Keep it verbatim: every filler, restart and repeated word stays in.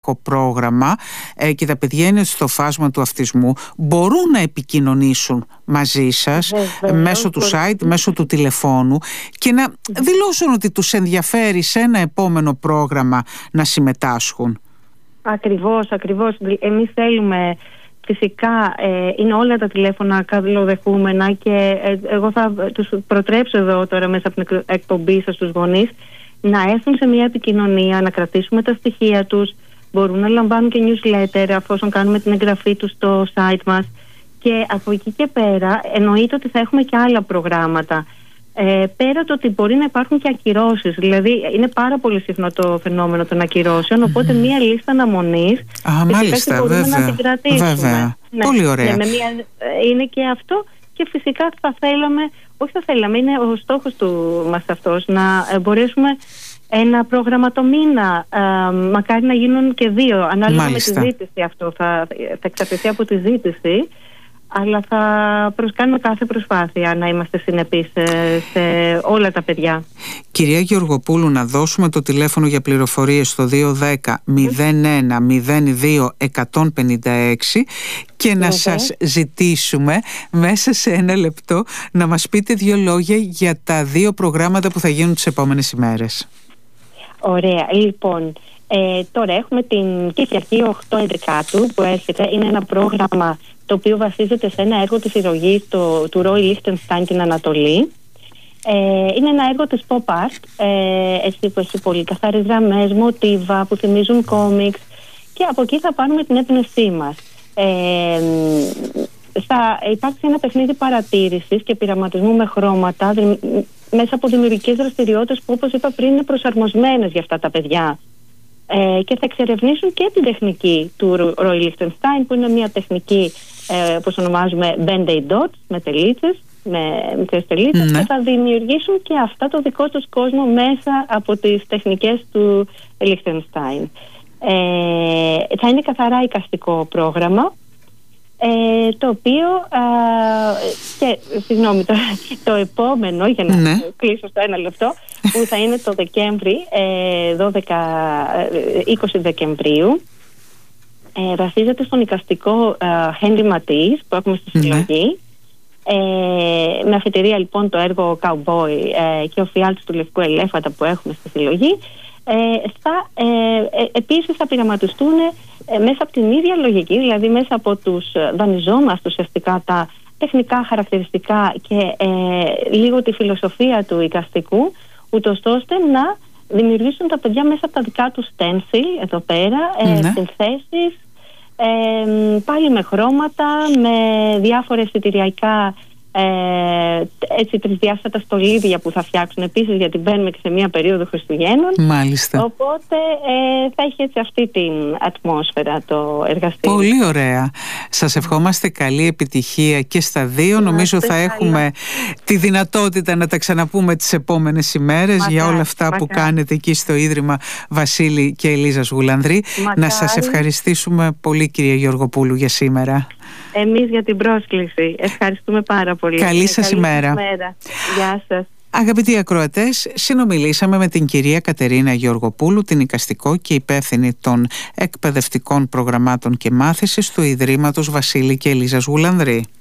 παιδικό πρόγραμμα ε, και τα παιδιά είναι στο φάσμα του αυτισμού, μπορούν να επικοινωνήσουν μαζί σας Βεβαίως, μέσω του site, μπορεί. μέσω του τηλεφώνου και να δηλώσουν ότι τους ενδιαφέρει σε ένα επόμενο πρόγραμμα να συμμετάσχουν. Ακριβώς, ακριβώς. Εμείς θέλουμε, φυσικά ε, είναι όλα τα τηλέφωνα καλοδεχούμενα και ε, εγώ θα τους προτρέψω εδώ τώρα μέσα από την εκπομπή σας τους γονείς να έρθουν σε μια επικοινωνία, να κρατήσουμε τα στοιχεία τους, μπορούν να λαμβάνουν και newsletter αφόσον κάνουμε την εγγραφή τους στο site μας και από εκεί και πέρα εννοείται ότι θα έχουμε και άλλα προγράμματα. Ε, πέρα το ότι μπορεί να υπάρχουν και ακυρώσεις, δηλαδή είναι πάρα πολύ συχνό το φαινόμενο των ακυρώσεων, οπότε μία λίστα αναμονής μάλιστα, μπορούμε βέβαια, να την κρατήσουμε. Βέβαια. Ναι, πολύ ωραία. Ναι, μια, είναι και αυτό και φυσικά θα θέλαμε, όχι θα θέλαμε, είναι ο στόχος του μας αυτός, να ε, μπορέσουμε ένα πρόγραμμα το μήνα, ε, μακάρι να γίνουν και δύο, ανάλογα μάλιστα. με τη ζήτηση αυτό, θα, θα εξαρτηθεί από τη ζήτηση. Αλλά θα κάνουμε κάθε προσπάθεια να είμαστε συνεπείς σε, σε όλα τα παιδιά. Κυρία Γεωργοπούλου, να δώσουμε το τηλέφωνο για πληροφορίες στο δύο ένα μηδέν μηδέν ένα μηδέν δύο ένα πέντε έξι και να okay. σας ζητήσουμε μέσα σε ένα λεπτό να μας πείτε δύο λόγια για τα δύο προγράμματα που θα γίνουν τις επόμενες ημέρες. Ωραία, λοιπόν, ε, τώρα έχουμε την Κυριακή οκτώ Ενδεκάτου που έρχεται, είναι ένα πρόγραμμα το οποίο βασίζεται σε ένα έργο της συλλογής το, του Roy Lichtenstein την Ανατολή. Ε, είναι ένα έργο της pop art, ε, έτσι που έχει πολύ καθαρές γραμμές, μοτίβα που θυμίζουν κόμιξ και από εκεί θα πάρουμε την έμπνευσή μας. Ε, θα υπάρξει ένα παιχνίδι παρατήρησης και πειραματισμού με χρώματα δη, μέσα από δημιουργικές δραστηριότητες που, όπως είπα πριν, είναι προσαρμοσμένες για αυτά τα παιδιά. Ε, και θα εξερευνήσουν και την τεχνική του Roy Lichtenstein, που είναι μια τεχνική ε, όπως ονομάζουμε Band-Aid dots, με τελίτσες, με μικρές τελίτσες, ναι. και θα δημιουργήσουν και αυτά το δικό τους κόσμο μέσα από τις τεχνικές του Lichtenstein. Ε, θα είναι καθαρά εικαστικό πρόγραμμα, ε, το οποίο α, και συγγνώμη το, το επόμενο, για να ναι. κλείσω στο ένα λεπτό, που θα είναι το Δεκέμβρη, ε, δώδεκα, είκοσι Δεκεμβρίου, ε, βασίζεται στον εικαστικό ε, Henry Matisse που έχουμε στη συλλογή, mm-hmm. ε, με αφετηρία λοιπόν το έργο Cowboy ε, και ο φιάλτης του Λευκού Ελέφαντα που έχουμε στη συλλογή. Ε, θα, ε, ε, επίσης θα πειραματιστούν ε, μέσα από την ίδια λογική, δηλαδή μέσα από τους δανειζόμαστε ουσιαστικά τα τεχνικά χαρακτηριστικά και ε, λίγο τη φιλοσοφία του εικαστικού, ούτως ώστε να δημιουργήσουν τα παιδιά μέσα από τα δικά τους stencil εδώ πέρα, ε, ναι. συνθέσεις, ε, πάλι με χρώματα, με διάφορα αισθητηριακά Ε, έτσι τρισδιάστατα στολίδια που θα φτιάξουν επίσης, γιατί μπαίνουμε και σε μια περίοδο Χριστουγέννων. Μάλιστα. Οπότε ε, θα έχει έτσι αυτή την ατμόσφαιρα το εργαστήριο. Πολύ ωραία. Σας ευχόμαστε καλή επιτυχία και στα δύο. Να, νομίζω θα έχουμε καλά. τη δυνατότητα να τα ξαναπούμε τις επόμενες ημέρες. Μακάρι, για όλα αυτά μακάρι. που κάνετε εκεί στο Ίδρυμα Βασίλη και Ελίζας Γουλανδρή. Μακάρι. Να σας ευχαριστήσουμε πολύ, κυρία Γεωργοπούλου, για σήμερα. Εμείς για την πρόσκληση. Ευχαριστούμε πάρα πολύ. Καλή σας Καλή ημέρα. ημέρα. Γεια σας. Αγαπητοί ακροατές, συνομιλήσαμε με την κυρία Κατερίνα Γεωργοπούλου, την εικαστικό και υπεύθυνη των εκπαιδευτικών προγραμμάτων και μάθησης του Ιδρύματος Βασίλη και Ελίζας Γουλανδρή.